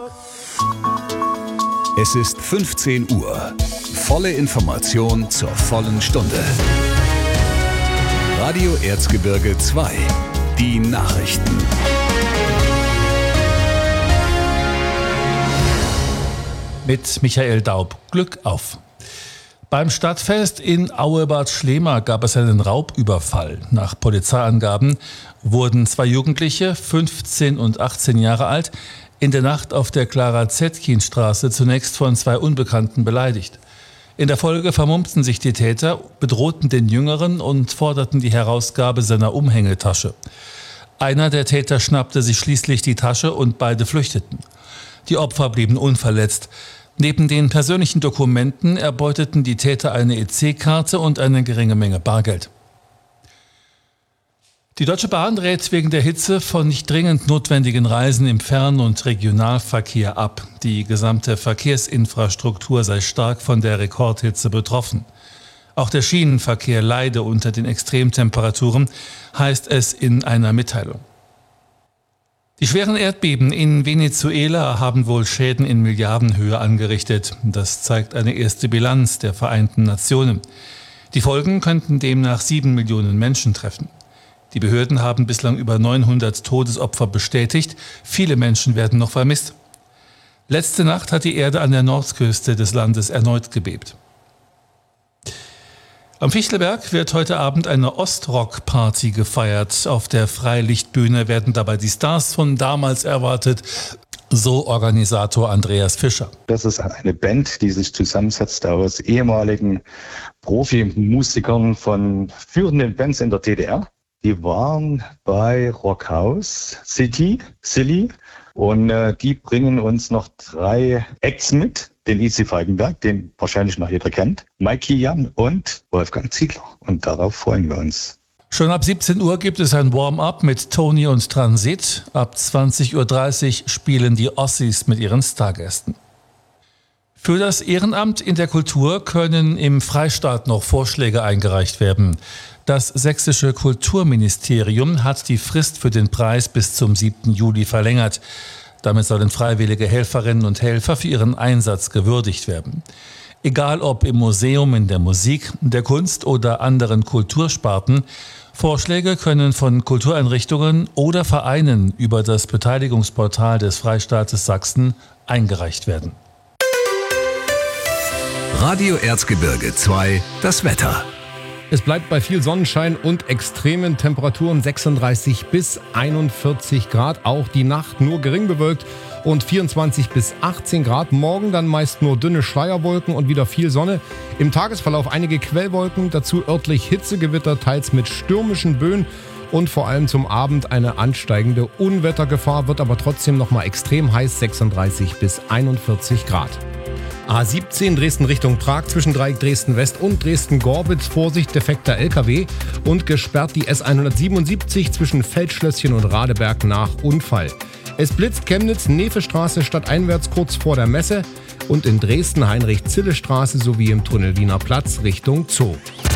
Es ist 15 Uhr. Volle Information zur vollen Stunde. Radio Erzgebirge 2. Die Nachrichten. Mit Michael Daub. Glück auf. Beim Stadtfest in Auebad Schlema gab es einen Raubüberfall. Nach Polizeiangaben wurden 2 Jugendliche, 15 und 18 Jahre alt, in der Nacht auf der Clara-Zetkin-Straße zunächst von 2 Unbekannten beleidigt. In der Folge vermummten sich die Täter, bedrohten den Jüngeren und forderten die Herausgabe seiner Umhängetasche. Einer der Täter schnappte sich schließlich die Tasche und beide flüchteten. Die Opfer blieben unverletzt. Neben den persönlichen Dokumenten erbeuteten die Täter eine EC-Karte und eine geringe Menge Bargeld. Die Deutsche Bahn rät wegen der Hitze von nicht dringend notwendigen Reisen im Fern- und Regionalverkehr ab. Die gesamte Verkehrsinfrastruktur sei stark von der Rekordhitze betroffen. Auch der Schienenverkehr leide unter den Extremtemperaturen, heißt es in einer Mitteilung. Die schweren Erdbeben in Venezuela haben wohl Schäden in Milliardenhöhe angerichtet. Das zeigt eine erste Bilanz der Vereinten Nationen. Die Folgen könnten demnach 7 Millionen Menschen treffen. Die Behörden haben bislang über 900 Todesopfer bestätigt. Viele Menschen werden noch vermisst. Letzte Nacht hat die Erde an der Nordküste des Landes erneut gebebt. Am Fichtelberg wird heute Abend eine Ostrock-Party gefeiert. Auf der Freilichtbühne werden dabei die Stars von damals erwartet, so Organisator Andreas Fischer. Das ist eine Band, die sich zusammensetzt aus ehemaligen Profimusikern von führenden Bands in der DDR. Die waren bei Rockhouse City, Silly, und die bringen uns noch 3 Acts mit. Den Easy Falkenberg, den wahrscheinlich noch jeder kennt, Mikey Jan und Wolfgang Ziegler. Und darauf freuen wir uns. Schon ab 17 Uhr gibt es ein Warm-up mit Toni und Transit. Ab 20.30 Uhr spielen die Ossis mit ihren Stargästen. Für das Ehrenamt in der Kultur können im Freistaat noch Vorschläge eingereicht werden. Das sächsische Kulturministerium hat die Frist für den Preis bis zum 7. Juli verlängert. Damit sollen freiwillige Helferinnen und Helfer für ihren Einsatz gewürdigt werden. Egal ob im Museum, in der Musik, der Kunst oder anderen Kultursparten, Vorschläge können von Kultureinrichtungen oder Vereinen über das Beteiligungsportal des Freistaates Sachsen eingereicht werden. Radio Erzgebirge 2, das Wetter. Es bleibt bei viel Sonnenschein und extremen Temperaturen 36 bis 41 Grad. Auch die Nacht nur gering bewölkt und 24 bis 18 Grad. Morgen dann meist nur dünne Schleierwolken und wieder viel Sonne. Im Tagesverlauf einige Quellwolken, dazu örtlich Hitzegewitter, teils mit stürmischen Böen. Und vor allem zum Abend eine ansteigende Unwettergefahr, wird aber trotzdem nochmal extrem heiß, 36 bis 41 Grad. A17 Dresden Richtung Prag zwischen Dreieck Dresden West und Dresden-Gorbitz. Vorsicht, defekter LKW. Und gesperrt die S177 zwischen Feldschlösschen und Radeberg nach Unfall. Es blitzt Chemnitz, Nefestraße stadteinwärts kurz vor der Messe. Und in Dresden Heinrich-Zille-Straße sowie im Tunnel Wiener Platz Richtung Zoo.